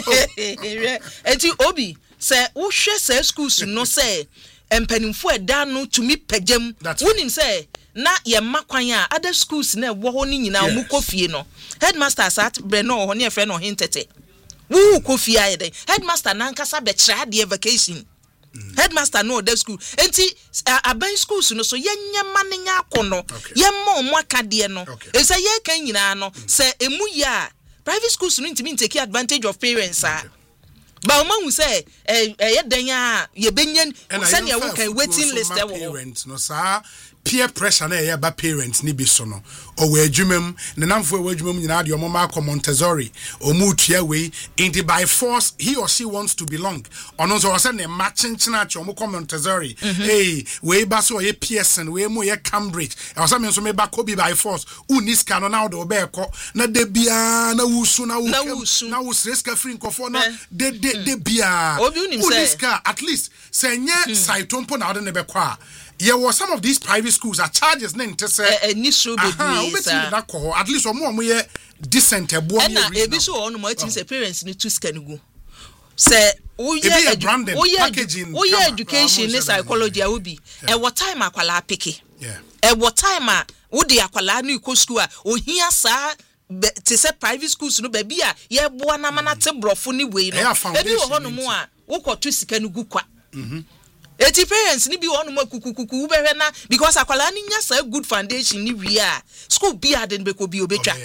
enti obi say wo hwe say schools no say empanimfo eda no tumi pagem wonim say na ye makwan a other schools na wo ho ni nyina mu kofie no headmaster sat bre no ho ne friend no hintete wo kofie ayede headmaster na nkasa be kira de vacation headmaster no other school enti aban schools no so yenye manenya akono yemma omo akade no e say ye kan nyina no say emu ya private schools no ntimi take advantage of parents ba o mahu say ye dan ya ye benyen send ya wo kan waiting list e wo parents no sa peer pressure na ye ba parents ni bi so no o we adwumam ne namfo we adwumam nyina de o mama Montessori o mu tua we into by force he or she wants to belong ono so say ne matching china cho mo Montessori hey we ba so ye Pearson we mu ye Cambridge e so me so me ba ko bi by force uniska no na o be ko na de bia na wusu na wusreska free nkofo na de bia uniska at least say nye saitompo na o de ne be ko a there were some of these private schools are charges na nte say initial at least omo ye decent ebo na ebi so onu mo tin say parents ni to scan go say oye education ni psychology a obi e what time akwala peke e what time a wo de akwala no iko school a ohia sa te say private schools no ba bia ye boa na mana te brofo ni we no ebi wo hono mo a wo ko to scan go kwa eti parents ni bi wonu makukukuku be hwe na because akwala ni nya sa good foundation ni wi a school bi ade be ko bi obetwa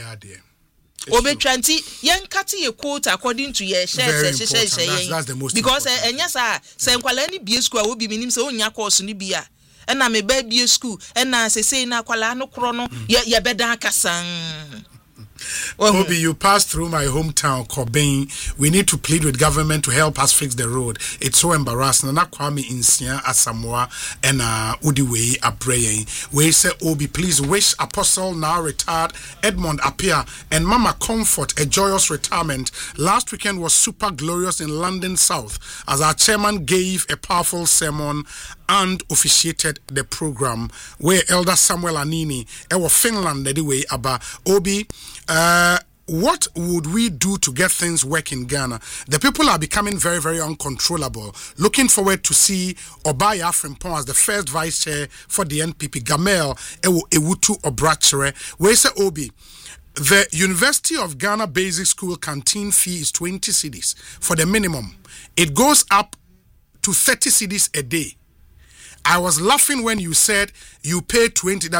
nti yen kate ye quote according to ye share because enya sa se nkwala ni bi school a obi minim se onya course ni bi a na me ba bi school na se na akwala no kro no ye beda akasan. Obi, you passed through my hometown, Cobain. We need to plead with government to help us fix the road. It's so embarrassing. Na Kwame Insia Asamoah and Udiwe Abreye. We say, Obi, please wish Apostle now retired Edmond Apia and Mama Comfort a joyous retirement. Last weekend was super glorious in London South as our chairman gave a powerful sermon and officiated the program where Elder Samuel Anini ewo Finland anyway aba Obi what would we do to get things work in Ghana? The people are becoming very, very uncontrollable. Looking forward to see Obaya Frimpong as the first vice chair for the NPP. Gamel Ewutu Obrachere. Where say Obi? The University of Ghana Basic School canteen fee is 20 cedis for the minimum. It goes up to 30 cedis a day. I was laughing when you said you pay 20.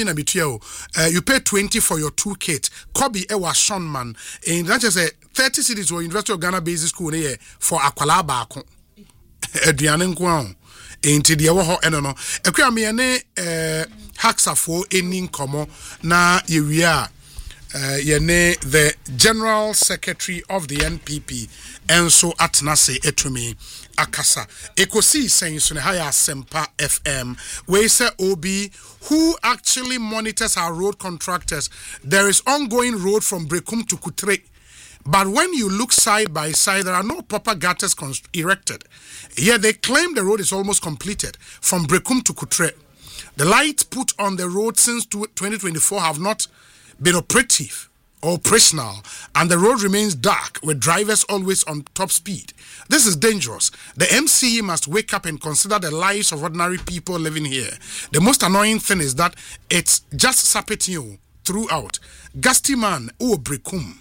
You pay 20 for your two kids. Kobe Ewa Sean man. And that's just 30 cities for University of Ghana Basic School for Akwala Bako. Adrian Kwon. Into the Ewa Enono. Ekwame Haksafo Enin Komo na Yeria. Yene the General Secretary of the NPP. And so Atnase Etumi. Akasa Ekosi saying Sunehaya Sempa FM we say Obi who actually monitors our road contractors. There is ongoing road from Brekum to Kutre, but when you look side by side there are no proper gutters erected. Yet they claim the road is almost completed from Brekum to Kutre. The lights put on the road since 2024 have not been operative operational, and the road remains dark with drivers always on top speed. This is dangerous. The MCE must wake up and consider the lives of ordinary people living here. The most annoying thing is that it's just Sapetio throughout. Gusty man, Brekum.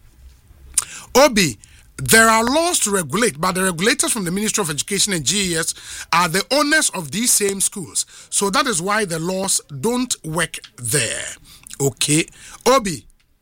Obi, there are laws to regulate, but the regulators from the Ministry of Education and GES are the owners of these same schools. So that is why the laws don't work there. Okay. Obi,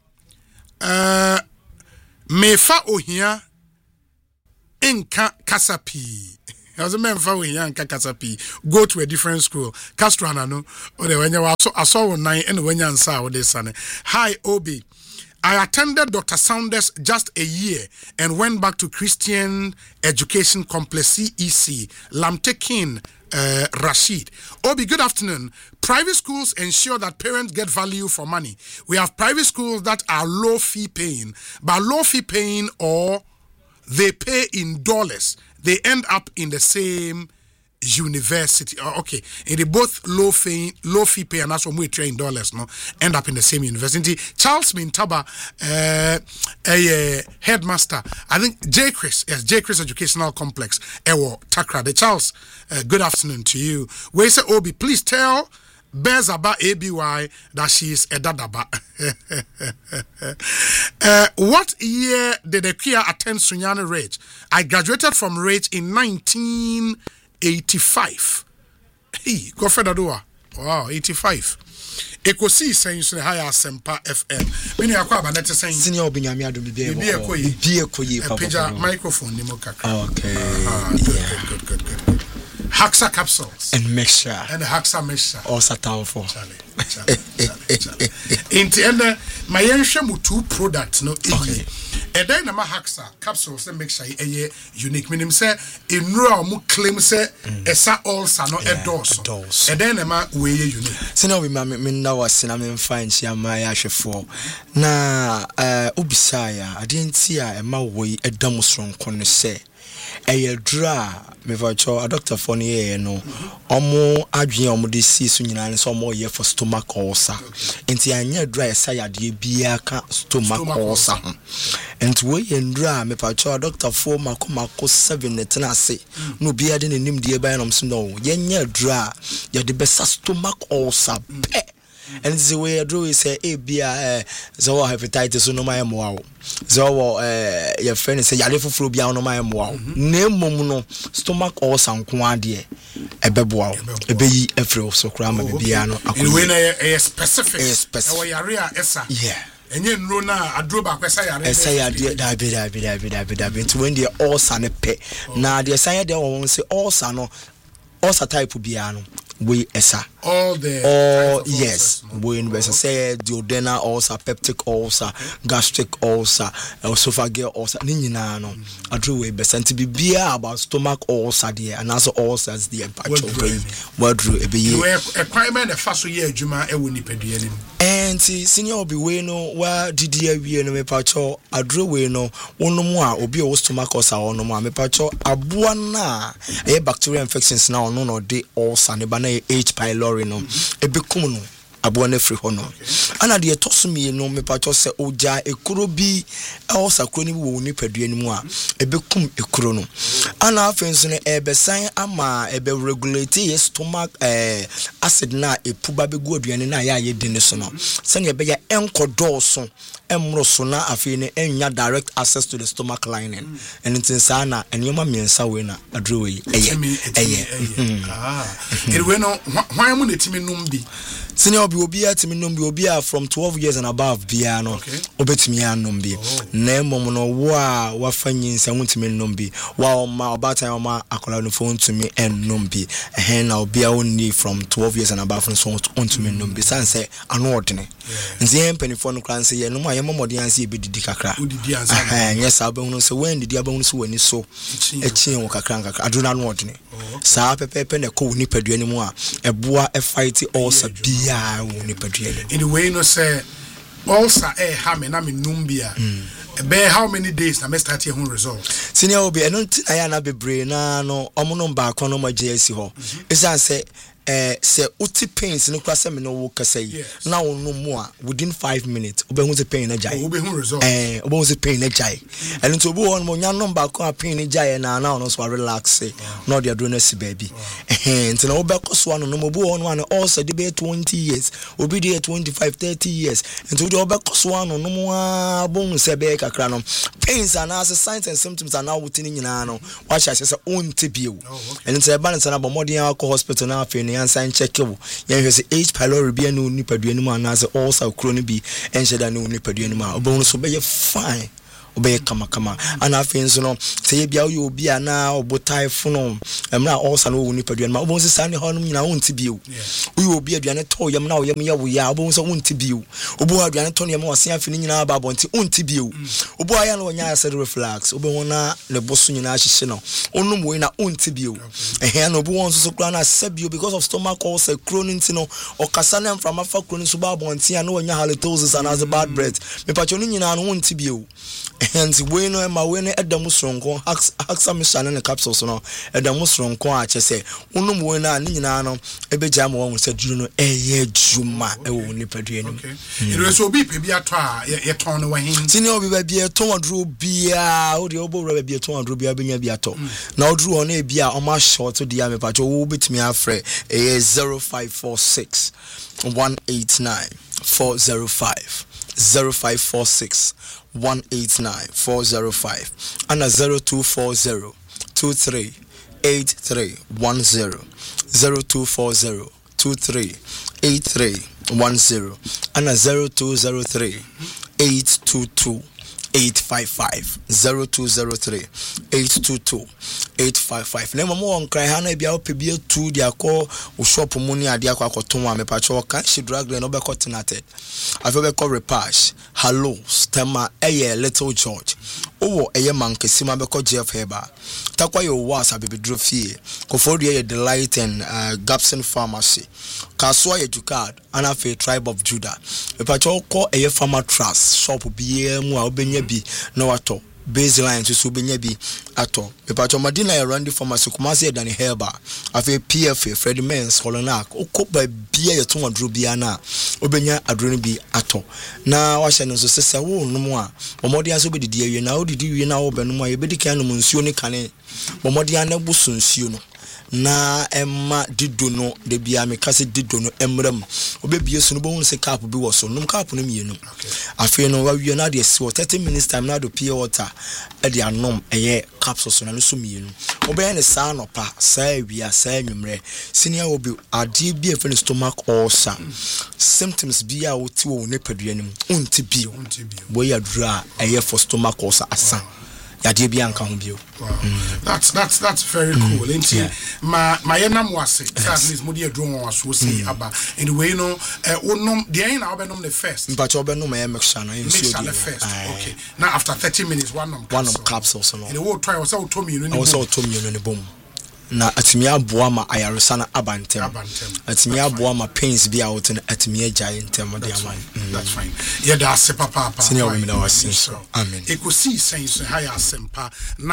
mefa ohia inka kasapi. As a man for Yanka Kasapi, go to a different school. Castranano, or when you I saw one night and when you saw this son. Hi, Obi. I attended Dr. Saunders just a year and went back to Christian Education Complex CEC, Lamtekin Rashid. Obi, good afternoon. Private schools ensure that parents get value for money. We have private schools that are low fee paying, but low fee paying or they pay in dollars. They end up in the same university. Okay, and they both low fee pay, and that's when we train dollars. No, end up in the same university. Charles Mintaba, a headmaster. I think J. Chris Educational Complex. Ewo Takra. The Charles. Good afternoon to you. We say Obi, please tell Bezaba ABY that she is a dadaba. What year did Ekia attend Sunyani Rage? I graduated from Rage in 1985. Hey, go for that. Wow, 85. Ekosi saying so higher Sempa FM. Many akwa net saying senior Binyami adu bibi ekoyi pija microphone ni mo kakra. Okay. Good. Haxa capsules and mixture and Haxa mixture also town for Charlie. In the end my yenhwe 2 products no okay. And then my Haxa capsules and mixture unique meaning say enura mu claim say esa also no endorse. And then my way unique. Senior we me na was na me find sia my ahwefo na obisaya adenti a ema we edam sonko no say Dra, me vacho a doctor for near no omo adwin omo de see so nyina so omo ye for stomach ulcer. Enti anya dry say de bia ka stomach ulcer. Enti we ndra me vacho a doctor for mako 7 net na say no bia de nim de ban nom so no ye nya dra ye de besa stomach ulcer. And this is where Drew say bia so hepatitis no my mo. So your friend say yale fufuru bia no my mo. Na mom no stomach ulcer nko ade ebeboa ebeyi efre so kra ma bia no akọ. We na specific. E yare a esa. Yeah. Enye nro na adro ba kwesa yare. Esa yare da to when the ulcer ne pe. Na the say dey won say ulcer no ulcer type bia no. We esa all yes we invest say duodenal ulcer, peptic ulcer, gastric ulcer, esophageal ulcer ni nyina no adro we besant bibia about stomach ulcer there and also ulcers there wadro ebeye e kwan me na fa so ye adwuma e wo nipadua nim and senior obi we no wa didi awie no me pacho adro we no wonom a obi o stomach ulcer wonom a me pacho aboa na e bacterial infections na ono no de ulcer ne ba na H pylori no ebekum no abo na free ho no ana de etosumi no me pacho se oja ekuro bi ulcer kro ni wo ni padua ni mu a ebekum ekuro no ana afenso no ebesan ama ebe regulate your stomach acid na epuba begu aduane na ya ye de so no se ne ebe ya enkodoso emro so na afi ne enya direct access to the stomach lining and it's sana enyoma miensa we na adro we eye we no hwan mu na timi num bi senior obi atimi num bi obi a from 12 years and above bia no obetimi anum bi na mom no wo a wafanyin sa wuntimi num bi wa ma obatan o ma akola no phone to me and num bi na obi a wonni from 12 years and above so wuntimi num bi san say anu ordine nzi empenifo no kran say ye no ye momodi anse e bedidi kakra yes abahunu so when didi abahunu so wani so echien wo kakra aduna no ordine sa pepepe na ko ni padua ni mu a eboa e fight ulcer bia wo ni padua ni in the way no say ulcer ha me na me numbia be how many days na me start here result senior obi eno aya na bebre na no omono ba kono ma JC ho esan say say uti pains no kwase me no wo kasa yi na wo no mu a within 5 minutes obehu se pain na jai obehu result obehu se pain na jai eno to obi won mo nya number ko a pain na jai na no so relax no de adro na si baby nti na wo be koso no mo obi won no also dey be 20 years obi dey 25 30 years nti wo dey obi koso no mo a bon se be kakra no pains and as signs and symptoms are now within nyina no wa cha se onti bio eno nti e ba nsa na bo modern alcohol hospital na afi ni ansan check you yen say H pylori bia no nipadua ni mu anase also kro no bi enhyeda no nipadua ni mu obon so be fine obey kama ana afenso no say bia wo obi ana obotai fono emra also no woni padua ma obon se ne honum nyina wonti bio wo obi aduane to yam na oyam ya wo ya obon se wonti bio obo aduane to ne ma wase afini nyina ba bonti wonti bio obo aya no nya acid reflux obo wona ne boso nyina ahihye no onum wo na wonti bio na obo won so kra na sabio because of stomach ulcer chronic no okasa na from afa chronic so ba bonti ana wonya halitosis and as a bad breath me pacho no nyina no wonti bio hence we no ma we no edam sronko aksa misana ne capsules no edam sronko a chese unum we na ni nyina no ebeja ma won se duru no eye juma e wo ni padua ni ire so bi pe bi ato a ye ton no wahin tini obi ba bi eton aduro bia o de obo ba bi eton aduro bia benya bi ato na oduro no e bia o ma short di ya me pa wo betimi afre 0546 189 405 0546 189 405 and 0240 23 83 10 0240 23 83 10 and 0203 822 855 0203 822 855 na mo on cry ha na bia opebia 2 dia call wo shop mu ni ade akwakoton a me pa cho kan she drug no be coordinated afi be call repash hello stemma little George owo mankesima be call Jeff Heba takwa yo was abibedro fie kofodu ye Delight and Gapson Pharmacy Kaswa Educard and afi Tribe of Judah me pa cho call Farmer Trust shop bia mu a obenya bi na wato baseline to benya bi ato me pacho madina ya Randy Pharmacy Kumasi Dani Heba afi PFA Freddy Mens Holonak okoba bia ye to adro bia na obenya adro bi ato na wa hye no so sese wo no a omodi aso be didi awie na odidi wie na wo be no a ye bedi kan no nsuo ni kane omodi an bu sunsuo no na emma dido no de bia me kase dido no emram obebie so no bo se cap bi wo so num cap no mienu afi no wa wie na de si 30 minutes time na do pure water e de anom eye capsules na no so mienu obey ne sa no pa sa wia sa nwumre senior obi ade bi e fe stomach ulcer symptoms bi a woti wo ne paduanim unti bio boy adura eye for stomach ulcer asa yade bi anka ho bio. That's very cool. My yenam was it. Sadly, modi edro was so say aba. Anyway, you know, onom the ain na obenom the first. But obenom e mixture na the first. Okay. Now after 30 minutes one of capsules no. And the try was out to me you know. Also to me no boom. Na atimi aboa ma ayaresa na abantem atimi aboa ma pains bi out na atimi agyaye ntem de aman. That's fine. Yeah, that's papa. Senior women are so. Amen. Ekosi sense high asempa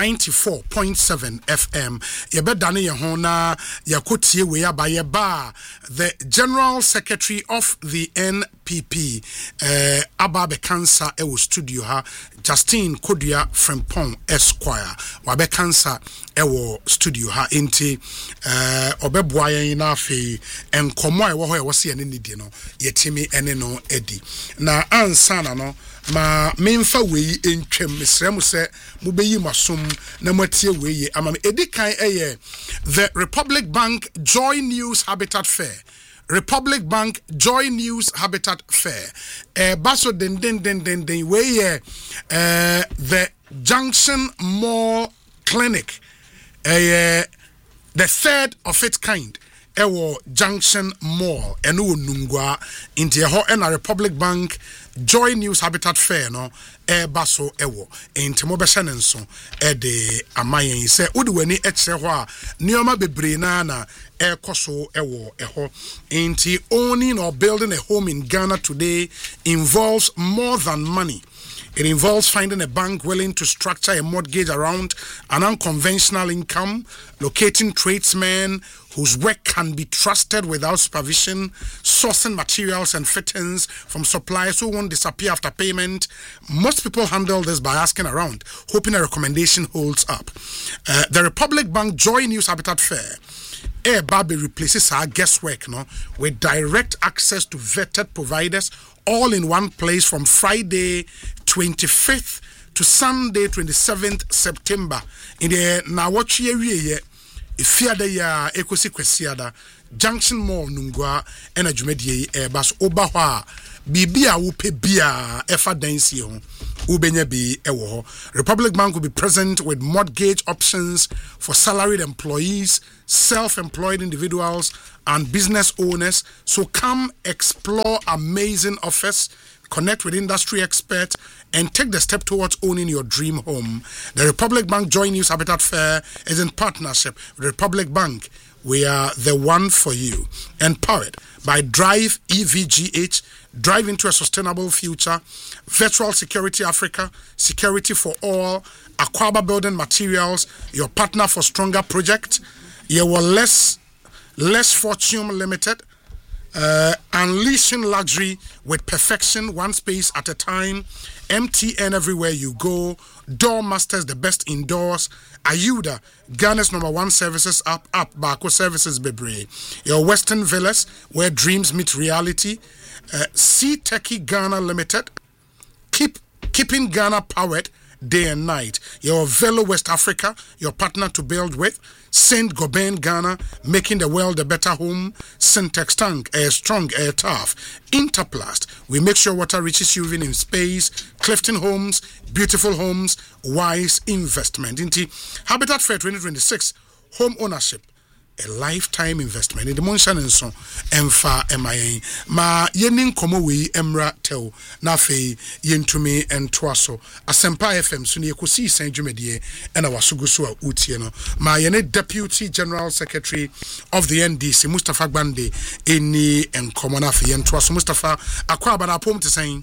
94.7 FM. Ye be dane ye ho na yakotie we aba ye ba the General Secretary of the NPP Ababe Cancer e studio ha Justine Kodia Frempong Esquire wabe cancer ewo studio ha inti obeboa yen na afi enkomo e wo ho e wo se ene nidi no yetimi ene no edi na ansana no ma memfa wei entwem mesrem se mubeyi masom na matie wei ama edi kan eye the Republic Bank Joy News Habitat Fair. Republic Bank Joy News Habitat Fair. Baso den where the Junction Mall Clinic. The third of its kind. Ewo Junction Mall. Enu nungwa inti ho na Republic Bank Joy News Habitat Fair no baso ewo enti mo be hyenenso de amayen se udi wani ekire ho a nioma bebre na ekoso ewo eho enti owning or building a home in Ghana today involves more than money. It involves finding a bank willing to structure a mortgage around an unconventional income, locating tradesmen whose work can be trusted without supervision, sourcing materials and fittings from suppliers who won't disappear after payment. Most people handle this by asking around, hoping a recommendation holds up. The Republic Bank Joy News Habitat Fair Baby replaces our guesswork with direct access to vetted providers all in one place from Friday 25th to Sunday 27th September in the Nawachi area. Ifiada ya ekosi kwesiada Junction Mall Nungwa ena dwumedie bas oba bibia wupe bia efa dansi ho ubenya bi ewo ho. Republic Bank will be present with mortgage options for salaried employees, self-employed individuals and business owners. So come explore amazing offers, connect with industry experts, and take the step towards owning your dream home. The Republic Bank Joy News Habitat Fair is in partnership with Republic Bank. We are the one for you. Empowered by Drive EVGH, Drive into a Sustainable Future, Virtual Security Africa, Security for All, Aquaba Building Materials, your partner for stronger project. You were less Fortune Limited, unleashing luxury with perfection, one space at a time. MTN everywhere you go. Doormasters, the best indoors. Ayuda, Ghana's #1 services up Bako Services Bebre. Your Western Villas, where dreams meet reality. Sea Techie Ghana Limited, keeping Ghana powered day and night. Your Velo West Africa, your partner to build with. Saint Gobain Ghana, making the world a better home. Syntex Tank, air strong, air tough. Interplast, we make sure water reaches you even in space. Clifton Homes, beautiful homes, wise investment. Into Habitat Fair 2026, home ownership, a lifetime investment. In the Monshan and so, Emfa MIA. Ma yenin komo we emra teo na fe yentumi entwaso. Asempa FM suni ekosi Saint Jumedie and our sugusu utieno. Ma yene Deputy General Secretary of the NDC Mustafa Gbande eni enkomo na fe yentwaso. Mustafa akwa bana pom te saying.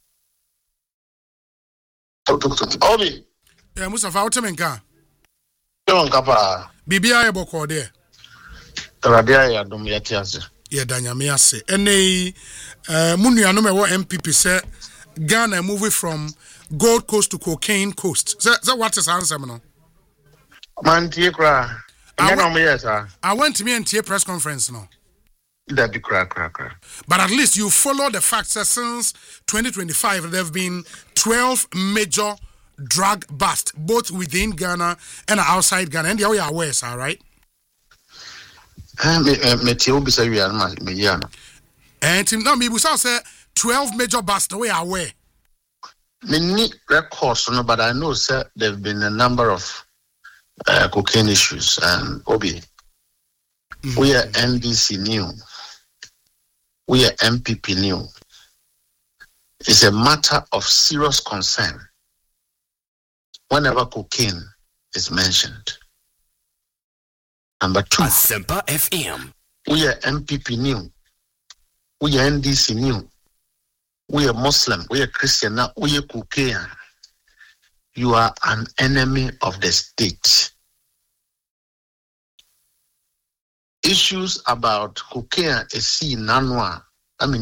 Obi. Yeah, Mustafa utemenka. Kapa. Bibia eboko de. Radia ya dum yetiase. Ye danyame ase. Ene munuanom ewo MPP say Ghana moving from Gold Coast to Cocaine Coast. So what is answer no? Man tie kra. I went to me and tie press conference no. That be kra. But at least you follow the facts that since 2025 there have been 12 major drug busts both within Ghana and outside Ghana. And they are aware, sir, right? And now me say 12 major busts the way aware. Many records, no, but I know, sir, there have been a number of cocaine issues and Obi. We are NDC new. We are MPP new. It's a matter of serious concern whenever cocaine is mentioned. Number 2, Asempa FM. We are MPP new. We are NDC new. We are Muslim. We are Christian. Now we are cocaine. You are an enemy of the state. Issues about cocaine is seen nanwa. I mean,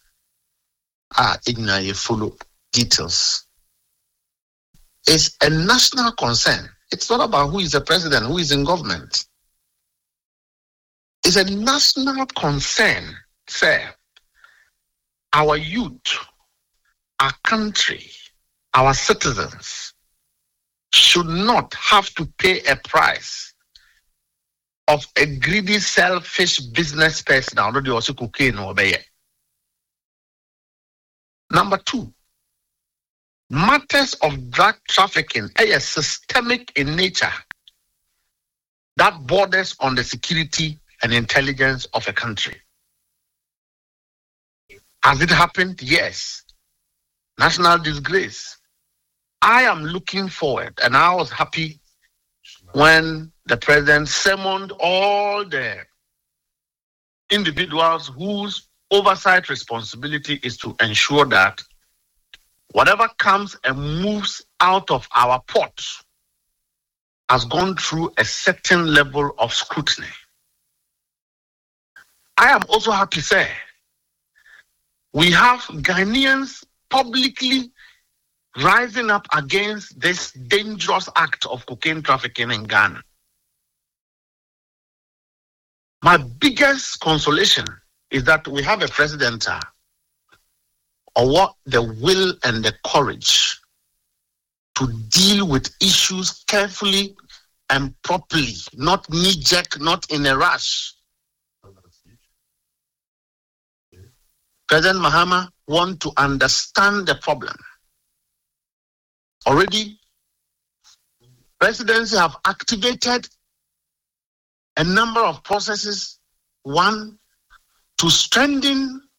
you follow details. It's a national concern. It's not about who is the president, who is in government. It's a national concern. Fair. Our youth, our country, our citizens should not have to pay a price of a greedy, selfish business person. Already also cocaine obey. Number 2, matters of drug trafficking are systemic in nature that borders on the security and intelligence of a country. Has it happened? Yes. National disgrace. I am looking forward, and I was happy when the president summoned all the individuals whose oversight responsibility is to ensure that whatever comes and moves out of our ports has gone through a certain level of scrutiny. I am also happy to say we have Ghanaians publicly rising up against this dangerous act of cocaine trafficking in Ghana. My biggest consolation is that we have a president or what the will and the courage to deal with issues carefully and properly, not knee-jerk, not in a rush. President Mahama wants to understand the problem. Already, presidency have activated a number of processes. One, to strengthen